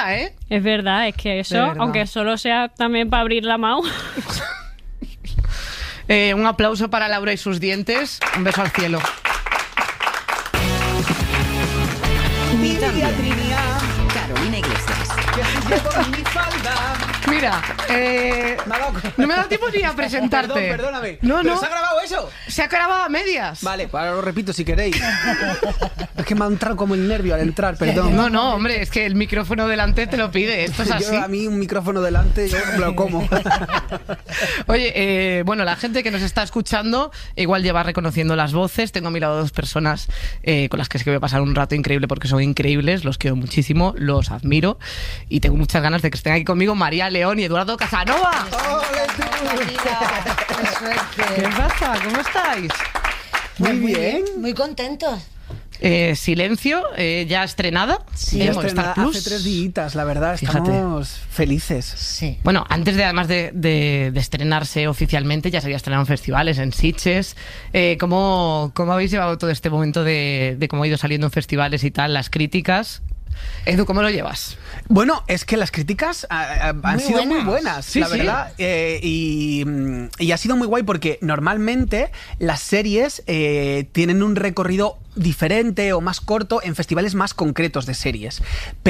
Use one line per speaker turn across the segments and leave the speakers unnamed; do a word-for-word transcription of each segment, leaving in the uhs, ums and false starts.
verdad, ¿eh?
Es verdad, es que eso, aunque solo sea también para abrir la mano.
eh, un aplauso para Laura y sus dientes. Un beso al cielo.
Trinidad, Trinidad. Carolina Iglesias. Que si llevo mi falda.
Mira, eh, no me da tiempo ni a presentarte.
Perdón, perdóname.
No,
¿Pero
no.
se ha grabado eso?
Se ha grabado a medias.
Vale, ahora lo repito si queréis. Es que me ha entrado como el nervio al entrar, perdón.
No, no, hombre, es que el micrófono delante te lo pide. Esto es así.
Yo, a mí un micrófono delante, yo me lo como.
Oye, eh, bueno, la gente que nos está escuchando igual lleva reconociendo las voces. Tengo a mi lado dos personas eh, con las que es que voy a pasar un rato increíble porque son increíbles, los quiero muchísimo, los admiro y tengo muchas ganas de que estén aquí conmigo María León y Eduardo Casanova. ¿Qué pasa? ¿Cómo estáis?
Muy, muy bien, muy contentos.
Eh, Silencio, eh, ya estrenada.
Sí,
en
estrenada
Movistar Plus.
hace tres días, la verdad,
Fíjate.
estamos felices.
Sí.
Bueno, antes de además de, de, de estrenarse oficialmente, ya se había estrenado en festivales, en Sitges. Eh, ¿cómo, ¿Cómo habéis llevado todo este momento de, de cómo ha ido saliendo en festivales y tal, las críticas? Edu, ¿cómo lo llevas?
Bueno, es que las críticas ah, ah, han
Muy
sido
buenas.
muy buenas,
Sí,
la
sí.
verdad. Eh, y, y ha sido muy guay porque normalmente las series eh, tienen un recorrido diferente o más corto en festivales más concretos de series.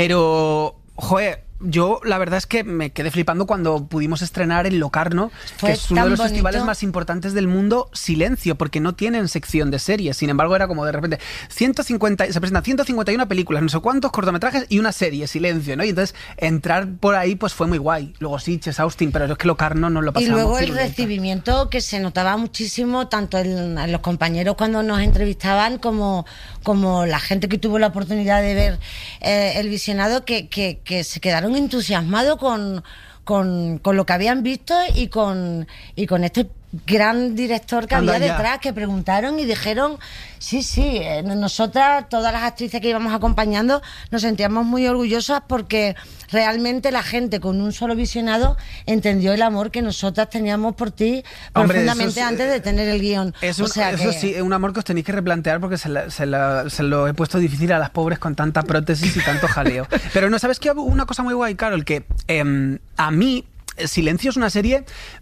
Pero, joder, yo la verdad es que me quedé flipando cuando pudimos estrenar en Locarno,
Fue
que es uno
tan
de los
bonito.
festivales más importantes del mundo, Silencio, porque no tienen sección de series. Sin embargo, era como de repente ciento cincuenta, se presentan ciento cincuenta y una películas, no sé cuántos cortometrajes y una serie, Silencio, ¿no? Y entonces entrar por ahí pues fue muy guay. Luego Sitges, Austin, pero es que Locarno nos lo
Y
pasamos.
luego el
piruleta.
recibimiento que se notaba muchísimo, tanto en, en los compañeros cuando nos entrevistaban como, como la gente que tuvo la oportunidad de ver eh, el visionado, que, que, que se quedaron entusiasmados con, con, con lo que habían visto y con, y con este gran director que
Anda
había
ya.
detrás, que preguntaron y dijeron, sí, sí, eh, nosotras, todas las actrices que íbamos acompañando, nos sentíamos muy orgullosas porque realmente la gente con un solo visionado entendió el amor que nosotras teníamos por ti
Hombre,
profundamente
eso es,
antes de tener el guión.
Es
O
un-
sea
eso
que-
sí, es un amor que os tenéis que replantear porque se, la- se, la- se lo he puesto difícil a las pobres con tanta prótesis y tanto jaleo. Pero no, ¿sabes qué? Una cosa muy guay, Carol, que em, a mí Silencio es una serie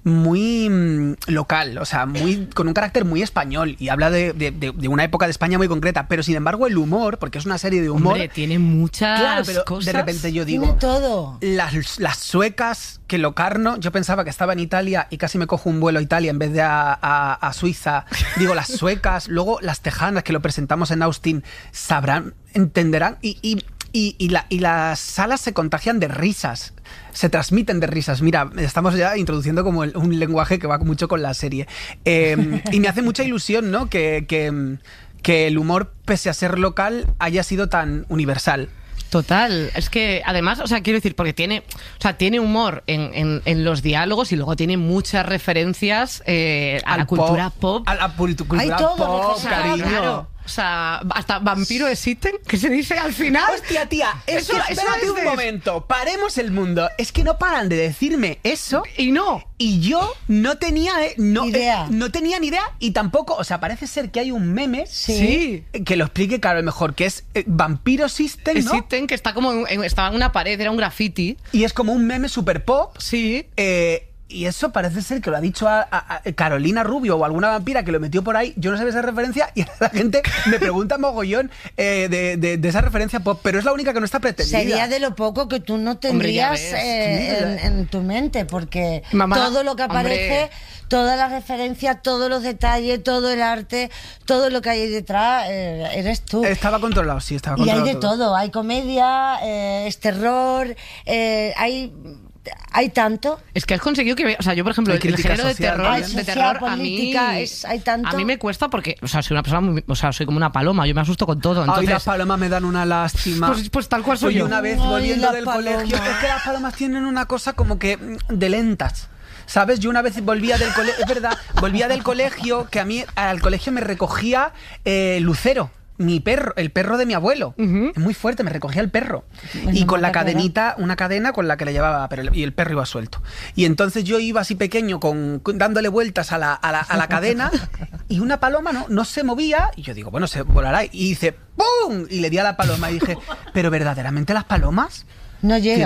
muy mm, local, o sea, muy con un carácter muy español y habla de, de- de- de una época de España muy concreta, pero sin embargo el humor, porque es una serie de humor...
Hombre, tiene muchas
Claro, pero
cosas.
de repente yo
Tiene
digo...
todo.
Las, las suecas que Locarno, yo pensaba que estaba en Italia y casi me cojo un vuelo a Italia en vez de a, a- a Suiza. Digo, las suecas, luego las tejanas que lo presentamos en Austin, sabrán, entenderán y, y, y, y la- y las salas se contagian de risas. Se transmiten de risas. Mira, estamos ya introduciendo como el- un lenguaje que va mucho con la serie. Eh, y me hace mucha ilusión, ¿no? Que, que, que el humor, pese a ser local, haya sido tan universal.
Total, es que además, o sea, quiero decir, porque tiene, o sea, tiene humor en, en, en los diálogos y luego tiene muchas referencias eh, a
Al
la cultura pop.
A la pul- cultura
Hay todo
pop,
referencias,
cariño.
Claro, o sea, hasta vampiro existen, que se dice al final.
Hostia, tía, es
Eso-
que
eso
espérate
es
un
de-
momento, paremos el mundo. Es que no paran de decirme eso
Y no.
y yo no tenía eh, no,
Idea.
eh, no tenía ni idea y tampoco, o sea, parece ser que hay un meme
Sí.
que lo explique claro mejor, que es eh, Vampiro System, ¿no?
Existen, que está como en- en- estaba en una pared, era un graffiti.
Y es como un meme super pop.
Sí.
Eh, y eso parece ser que lo ha dicho a, a- a Carolina Rubio o alguna vampira que lo metió por ahí. Yo no sabía esa referencia y la gente me pregunta mogollón eh, de, de- de esa referencia pop, pero es la única que no está pretendida.
Sería de lo poco que tú no
Hombre, ya
tendrías
ves,
eh,
sí.
en, en tu mente, porque
Mamá,
todo lo que aparece,
hombre.
todas las referencias, todos los detalles, todo el arte, todo lo que hay detrás, eh, eres tú.
Estaba controlado, sí, estaba
Y hay
controlado.
de todo, hay comedia, eh, es terror, eh, hay, hay tanto.
Es que has conseguido que, o sea, yo por ejemplo,
Hay
el,
crítica
género de
social
terror,
también.
de
Social,
terror a mí,
política, es- hay tanto.
a mí me cuesta porque, o sea, soy una persona muy, o sea, soy como una paloma, yo me asusto con todo,
Ay,
entonces,
las palomas me dan una lástima.
Pues- pues tal cual soy
Oye,
yo.
una vez
Ay,
volviendo
las
del
palomas.
colegio, es que las palomas tienen una cosa como que mm, de lentas. ¿Sabes? Yo una vez volvía del colegio, es verdad, volvía del colegio, que a mí al colegio me recogía eh, Lucero, mi perro, el perro de mi abuelo.
Ujú.
Es muy fuerte, me recogía el perro.
Bueno,
y con la
mala cara.
cadenita, una cadena con la que le llevaba, pero el- y el perro iba suelto. Y entonces yo iba así pequeño, con, con- dándole vueltas a la, a la, a la cadena, y una paloma no, no se movía, y yo digo, bueno, se volará. Y hice ¡pum! Y le di a la paloma y dije, pero verdaderamente las palomas
No llega.